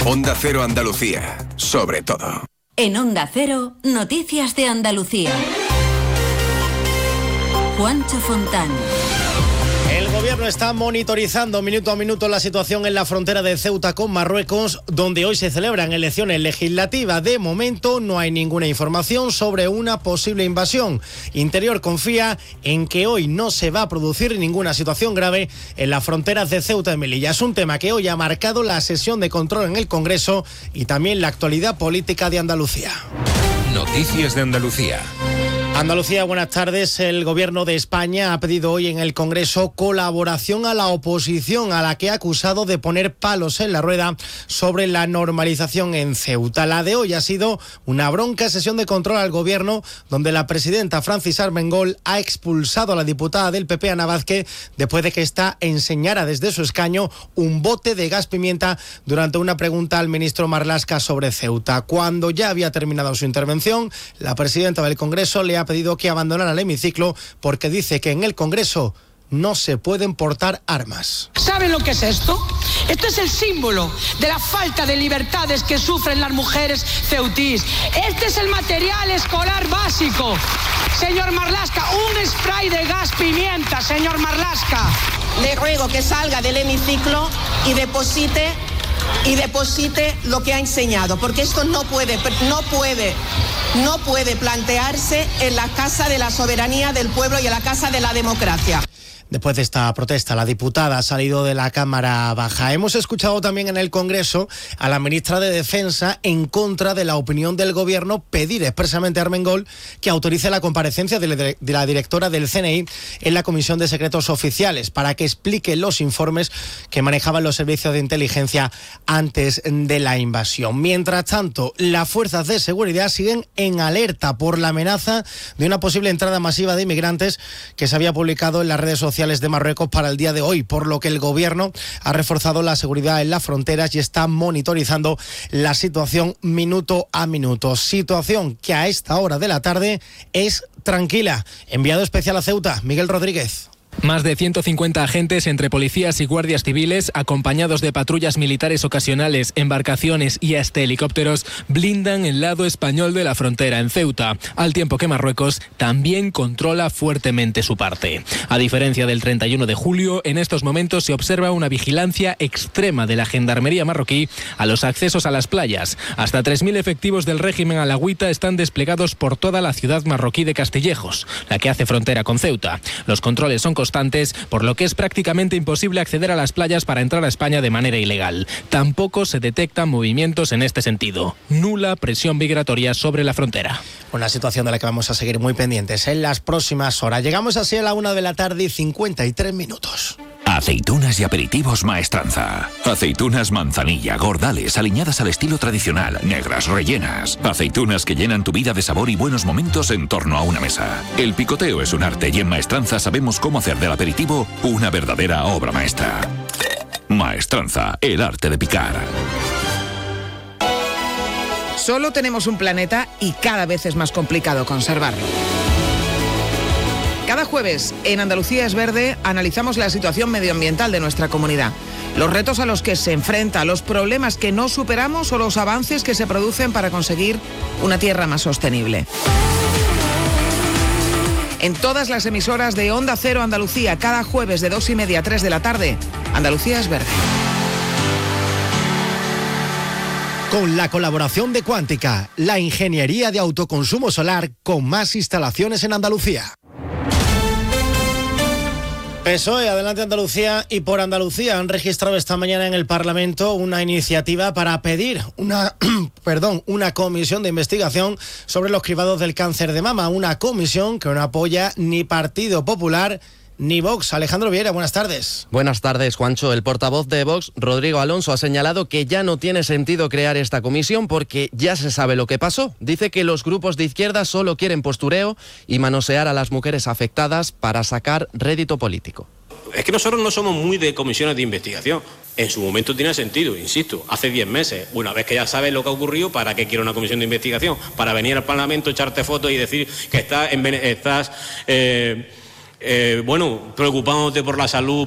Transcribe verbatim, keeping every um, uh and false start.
Onda Cero Andalucía, sobre todo. En Onda Cero, Noticias de Andalucía. Juancho Fontán. El gobierno está monitorizando minuto a minuto la situación en la frontera de Ceuta con Marruecos, donde hoy se celebran elecciones legislativas. De momento no hay ninguna información sobre una posible invasión. Interior confía en que hoy no se va a producir ninguna situación grave en las fronteras de Ceuta y Melilla. Es un tema que hoy ha marcado la sesión de control en el Congreso y también la actualidad política de Andalucía. Noticias de Andalucía. Andalucía, buenas tardes. El Gobierno de España ha pedido hoy en el Congreso colaboración a la oposición, a la que ha acusado de poner palos en la rueda sobre la normalización en Ceuta. La de hoy ha sido una bronca sesión de control al Gobierno, donde la presidenta Francis Armengol ha expulsado a la diputada del P P, Ana Vázquez, después de que ésta enseñara desde su escaño un bote de gas pimienta durante una pregunta al ministro Marlaska sobre Ceuta. Cuando ya había terminado su intervención, la presidenta del Congreso le ha pedido que abandonara el hemiciclo porque dice que en el Congreso no se pueden portar armas. ¿Saben lo que es esto? Esto es el símbolo de la falta de libertades que sufren las mujeres ceutís. Este es el material escolar básico. Señor Marlaska, un spray de gas pimienta, señor Marlaska. Le ruego que salga del hemiciclo y deposite y deposite lo que ha enseñado, porque esto no puede, no puede, no puede plantearse en la Casa de la Soberanía del Pueblo y en la Casa de la Democracia. Después de esta protesta, la diputada ha salido de la Cámara Baja. Hemos escuchado también en el Congreso a la ministra de Defensa en contra de la opinión del Gobierno, pedir expresamente a Armengol que autorice la comparecencia de la directora del C N I en la Comisión de Secretos Oficiales para que explique los informes que manejaban los servicios de inteligencia antes de la invasión. Mientras tanto, las fuerzas de seguridad siguen en alerta por la amenaza de una posible entrada masiva de inmigrantes que se había publicado en las redes sociales de Marruecos para el día de hoy, por lo que el Gobierno ha reforzado la seguridad en las fronteras y está monitorizando la situación minuto a minuto. Situación que a esta hora de la tarde es tranquila. Enviado especial a Ceuta, Miguel Rodríguez. Más de ciento cincuenta agentes entre policías y guardias civiles, acompañados de patrullas militares ocasionales, embarcaciones y hasta helicópteros, blindan el lado español de la frontera en Ceuta, al tiempo que Marruecos también controla fuertemente su parte. A diferencia del treinta y uno de julio, en estos momentos se observa una vigilancia extrema de la gendarmería marroquí a los accesos a las playas. Hasta tres mil efectivos del régimen alagüita están desplegados por toda la ciudad marroquí de Castillejos, la que hace frontera con Ceuta. Los controles son constantes, por lo que es prácticamente imposible acceder a las playas para entrar a España de manera ilegal. Tampoco se detectan movimientos en este sentido. Nula presión migratoria sobre la frontera. Una situación de la que vamos a seguir muy pendientes en las próximas horas. Llegamos así a la una de la tarde y cincuenta y tres minutos. Aceitunas y aperitivos Maestranza. Aceitunas manzanilla, gordales, aliñadas al estilo tradicional, negras, rellenas. Aceitunas que llenan tu vida de sabor y buenos momentos en torno a una mesa. El picoteo es un arte y en Maestranza sabemos cómo hacer del aperitivo una verdadera obra maestra. Maestranza, el arte de picar. Solo tenemos un planeta y cada vez es más complicado conservarlo. Cada jueves en Andalucía es Verde analizamos la situación medioambiental de nuestra comunidad, los retos a los que se enfrenta, los problemas que no superamos o los avances que se producen para conseguir una tierra más sostenible. En todas las emisoras de Onda Cero Andalucía, cada jueves de dos y media a tres de la tarde, Andalucía es Verde. Con la colaboración de Cuántica, la ingeniería de autoconsumo solar con más instalaciones en Andalucía. P S O E, Adelante Andalucía y Por Andalucía han registrado esta mañana en el Parlamento una iniciativa para pedir una, perdón, una comisión de investigación sobre los cribados del cáncer de mama. Una comisión que no apoya ni Partido Popular ni Vox. Alejandro Viera, buenas tardes. Buenas tardes, Juancho. El portavoz de Vox, Rodrigo Alonso, ha señalado que ya no tiene sentido crear esta comisión porque ya se sabe lo que pasó. Dice que los grupos de izquierda solo quieren postureo y manosear a las mujeres afectadas para sacar rédito político. Es que nosotros no somos muy de comisiones de investigación. En su momento tiene sentido, insisto, hace diez meses. Una vez que ya sabes lo que ha ocurrido, ¿para qué quiere una comisión de investigación? Para venir al Parlamento, echarte fotos y decir que estás, en, estás eh, eh, bueno, preocupándote por la salud